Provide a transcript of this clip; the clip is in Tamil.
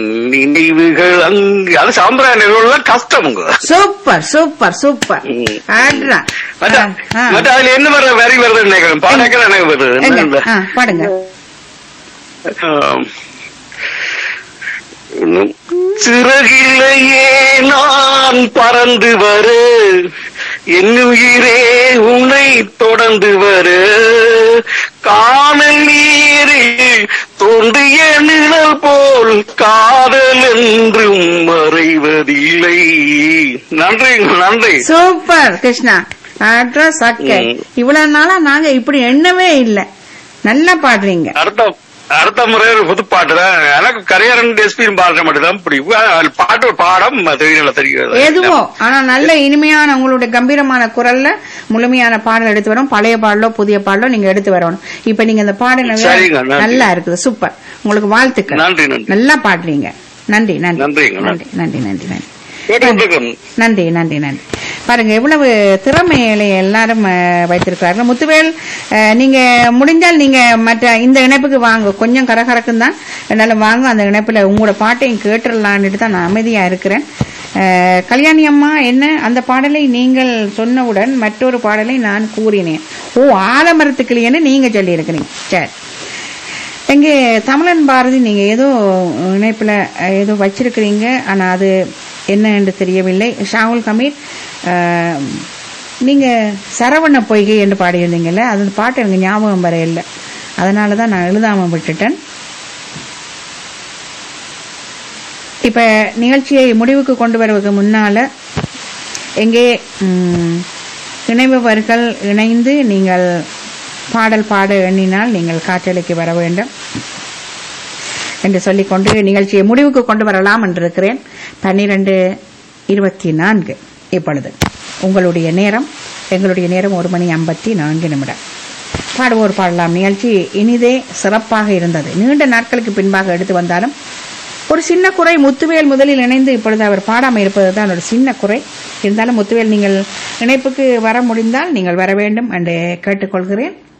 நினைவுகள் அங்கு அது சாம்பிராய நிகழ்வுலாம் கஷ்டமுங்க. Super super super. அதுல என்ன வர வரி வருது நினைக்கிறேன். பாடக்க எனக்கு வருது. பாடுங்க. சிறகிலேயே நான் பறந்து வர என்னுயிரே உன்னை தொடர்ந்து வர காணல் நீரில் தோன்றிய நிழல் போல் காதல் என்றும் மறைவதில்லை. நன்றி நன்றி. சூப்பர் கிருஷ்ணா. அட்ரஸ் இவ்வளவு நாளா நாங்க இப்படி எண்ணவே இல்லை. நல்லா பாடுறீங்க. அடுத்த முறை ஒரு புது பாட்டு தான். எனக்கு கரையரன் எஸ்பியும் பாடுற மட்டும் தான் பிடிக்கும். பாட்டு பாடம் தெரியும் எதுவோ. ஆனா நல்ல இனிமையான உங்களுடைய கம்பீரமான குரல்ல முழுமையான பாடல் எடுத்து வரும். பழைய பாடலோ புதிய பாடலோ நீங்க எடுத்து வரணும். இப்ப நீங்க இந்த பாடல் நல்லா இருக்குது. சூப்பர். உங்களுக்கு வாழ்த்துக்கள். நன்றி நன்றி. நல்லா பாடுறீங்க. நன்றி நன்றி நன்றி நன்றி நன்றி நன்றி நன்றி நன்றி. பாருங்க எவ்வளவு திறமைகளை எல்லாரும் வைத்திருக்கிறார்கள். முத்துவேல், நீங்க முடிஞ்சால் நீங்க மற்ற இந்த இணைப்புக்கு வாங்க. கொஞ்சம் கரகரக்கும் தான், என்னாலும் வாங்க. அந்த இணைப்புல உங்களோட பாட்டையும் கேட்டுடலான்ட்டு தான் நான் அமைதியா இருக்கிறேன். கல்யாணி அம்மா, என்ன அந்த பாடலை நீங்கள் சொன்னவுடன் மற்றொரு பாடலை நான் கூறினேன். ஓ, ஆலமரத்துக்கிளியன்னு நீங்க சொல்லி இருக்கிறீங்க. சரி. எங்கே தமிழன் பாரதி நீங்க ஏதோ இணைப்புல ஏதோ வச்சிருக்கிறீங்க. ஆனா அது என்ன என்று தெரியவில்லை. ஷாவுல் கமீர், நீங்க சரவண பொய்கை என்று பாடியிருந்தீங்கல்ல, அந்த பாட்டு எனக்கு ஞாபகம் வர இல்லை. அதனாலதான் நான் எழுதாம விட்டுட்டேன். இப்ப நிகழ்ச்சியை முடிவுக்கு கொண்டு வருவதற்கு முன்னால எங்கே இணைபவர்கள் இணைந்து நீங்கள் பாடல் பாட எண்ணினால் நீங்கள் காற்றலைக்கு வர வேண்டும் என்று சொல்லிக்கொண்டு நிகழ்ச்சியை முடிவுக்கு கொண்டு வரலாம் என்றிருக்கிறேன். 12:24 இப்பொழுது உங்களுடைய நேரம். எங்களுடைய நேரம் 1:54. பாடுவோர் பாடலாம் நிகழ்ச்சி இனிதே சிறப்பாக இருந்தது. நீண்ட நாட்களுக்கு பின்பாக எடுத்து வந்தாலும் ஒரு சின்ன குறை, முத்துவேல் முதலில் இணைந்து இப்பொழுது அவர் பாடாமல் இருப்பதுதான் ஒரு சின்ன குறை. இருந்தாலும் முத்துவேல், நீங்கள் இணைப்புக்கு வர முடிந்தால் நீங்கள் வர வேண்டும் என்று கேட்டுக்கொள்கிறேன்.